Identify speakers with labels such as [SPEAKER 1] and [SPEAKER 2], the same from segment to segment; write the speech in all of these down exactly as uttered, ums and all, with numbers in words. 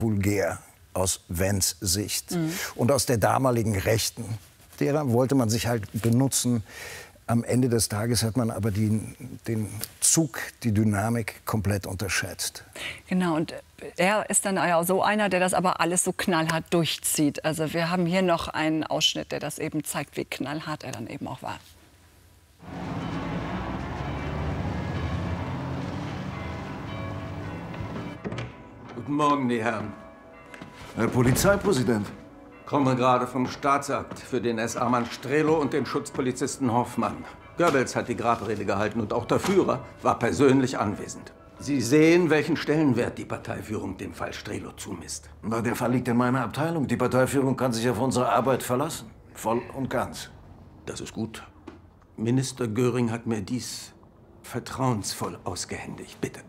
[SPEAKER 1] vulgär aus Vents Sicht mhm. und aus der damaligen Rechten. Derer wollte man sich halt benutzen. Am Ende des Tages hat man aber die, den Zug, die Dynamik komplett unterschätzt.
[SPEAKER 2] Genau, und er ist dann ja so einer, der das aber alles so knallhart durchzieht. Also wir haben hier noch einen Ausschnitt, der das eben zeigt, wie knallhart er dann eben auch war.
[SPEAKER 3] Guten Morgen, die Herren.
[SPEAKER 4] Herr Polizeipräsident.
[SPEAKER 3] Komme gerade vom Staatsakt für den S A-Mann Strelo und den Schutzpolizisten Hoffmann. Goebbels hat die Grabrede gehalten und auch der Führer war persönlich anwesend. Sie sehen, welchen Stellenwert die Parteiführung dem Fall Strelo zumisst.
[SPEAKER 4] Na, der Fall liegt in meiner Abteilung. Die Parteiführung kann sich auf unsere Arbeit verlassen. Voll und ganz.
[SPEAKER 3] Das ist gut. Minister Göring hat mir dies vertrauensvoll ausgehändigt. Bitte.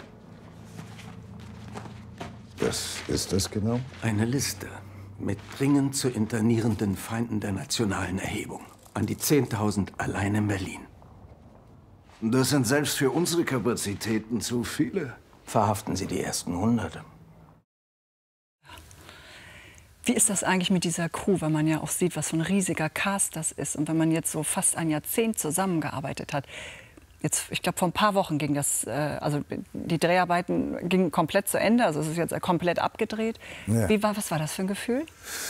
[SPEAKER 1] Was ist das genau?
[SPEAKER 3] Eine Liste mit dringend zu internierenden Feinden der nationalen Erhebung. An die zehntausend allein in Berlin.
[SPEAKER 4] Das sind selbst für unsere Kapazitäten zu viele.
[SPEAKER 3] Verhaften Sie die ersten hundert.
[SPEAKER 2] Wie ist das eigentlich mit dieser Crew, wenn man ja auch sieht, was für ein riesiger Cast das ist und wenn man jetzt so fast ein Jahrzehnt zusammengearbeitet hat? Jetzt, ich glaube, vor ein paar Wochen ging das, äh, also die Dreharbeiten gingen komplett zu Ende, also es ist jetzt komplett abgedreht. Ja. Wie war, was war das für ein Gefühl?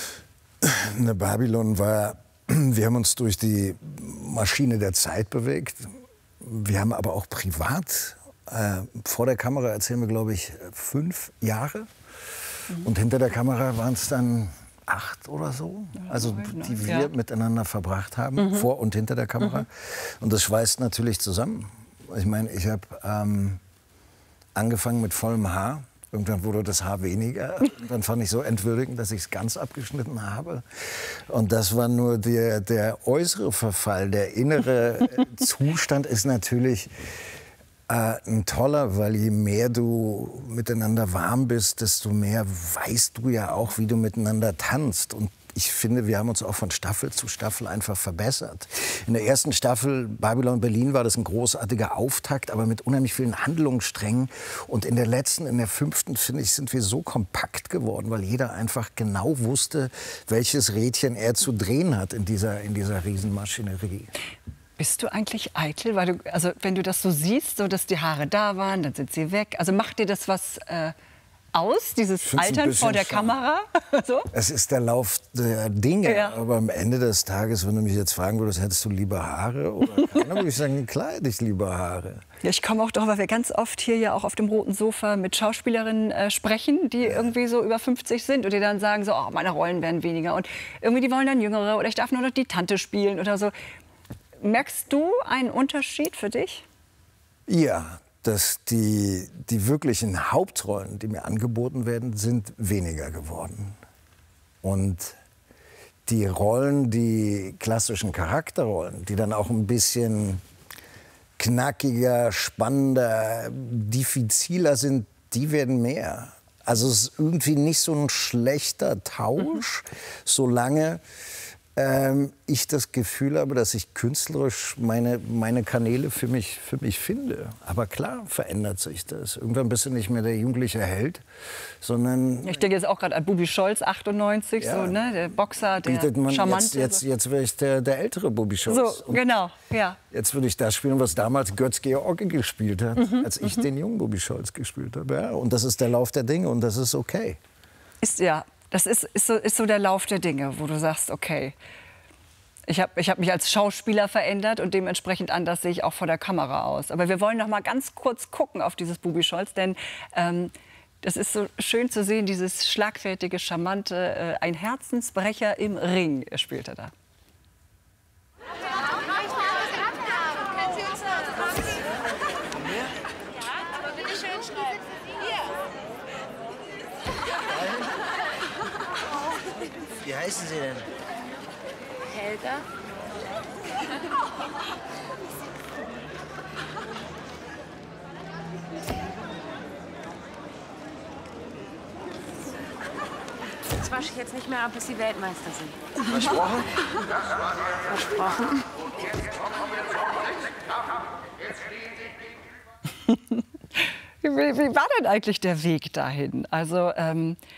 [SPEAKER 1] Ne, Babylon war, wir haben uns durch die Maschine der Zeit bewegt. Wir haben aber auch privat, äh, vor der Kamera erzählen wir, glaube ich, fünf Jahre. Mhm. Und hinter der Kamera waren es dann acht oder so, also die wir ja. miteinander verbracht haben, mhm. vor und hinter der Kamera. Mhm. Und das schweißt natürlich zusammen. Ich meine, ich habe ähm, angefangen mit vollem Haar. Irgendwann wurde das Haar weniger. Und dann fand ich so entwürdigend, dass ich es ganz abgeschnitten habe. Und das war nur der, der äußere Verfall. Der innere Zustand ist natürlich äh, ein toller, weil je mehr du miteinander warm bist, desto mehr weißt du ja auch, wie du miteinander tanzt. Und ich finde, wir haben uns auch von Staffel zu Staffel einfach verbessert. In der ersten Staffel Babylon Berlin war das ein großartiger Auftakt, aber mit unheimlich vielen Handlungssträngen. Und in der letzten, in der fünften, finde ich, sind wir so kompakt geworden, weil jeder einfach genau wusste, welches Rädchen er zu drehen hat in dieser, in dieser Riesenmaschinerie.
[SPEAKER 2] Bist du eigentlich eitel? Weil du, also wenn du das so siehst, so dass die Haare da waren, dann sind sie weg. Also macht dir das was äh, aus, dieses Altern vor der schade. Kamera? So?
[SPEAKER 1] Es ist der Lauf der Dinge.
[SPEAKER 2] Ja.
[SPEAKER 1] Aber am Ende des Tages, wenn du mich jetzt fragen würdest, hättest du lieber Haare oder keine, würde ich sagen, klar hätte ich lieber Haare.
[SPEAKER 2] Ja, ich komme auch drauf, weil wir ganz oft hier ja auch auf dem roten Sofa mit Schauspielerinnen äh, sprechen, die ja. irgendwie so über fünfzig sind und die dann sagen so, oh, meine Rollen werden weniger und irgendwie die wollen dann jüngere oder ich darf nur noch die Tante spielen oder so. Merkst du einen Unterschied für dich?
[SPEAKER 1] Ja, dass die, die wirklichen Hauptrollen, die mir angeboten werden, sind weniger geworden. Und die Rollen, die klassischen Charakterrollen, die dann auch ein bisschen knackiger, spannender, diffiziler sind, die werden mehr. Also es ist irgendwie nicht so ein schlechter Tausch, mhm. solange ähm, ich das Gefühl habe, dass ich künstlerisch meine, meine Kanäle für mich, für mich finde. Aber klar verändert sich das. Irgendwann bist du nicht mehr der jugendliche Held, sondern...
[SPEAKER 2] Ich denke jetzt auch gerade an Bubi Scholz, achtundneunzig, ja. so, ne? Der Boxer, der Charmante.
[SPEAKER 1] Jetzt, jetzt, jetzt wäre ich der, der ältere Bubi Scholz.
[SPEAKER 2] So, genau, ja.
[SPEAKER 1] Jetzt würde ich das spielen, was damals Götz-George gespielt hat, mhm, als ich mhm. den jungen Bubi Scholz gespielt habe. Ja, und das ist der Lauf der Dinge und das ist okay.
[SPEAKER 2] Ist ja... Das ist, ist, so, ist so der Lauf der Dinge, wo du sagst, okay, ich habe ich hab mich als Schauspieler verändert und dementsprechend anders sehe ich auch vor der Kamera aus. Aber wir wollen noch mal ganz kurz gucken auf dieses Bubi Scholz, denn ähm, das ist so schön zu sehen, dieses schlagfertige, charmante, äh, ein Herzensbrecher im Ring spielt er da.
[SPEAKER 5] Wie heißen Sie denn?
[SPEAKER 6] Helga. Das wasche ich jetzt nicht mehr ab, bis Sie Weltmeister sind.
[SPEAKER 5] Versprochen?
[SPEAKER 6] Versprochen.
[SPEAKER 2] Wie, wie war denn eigentlich der Weg dahin? Also ähm,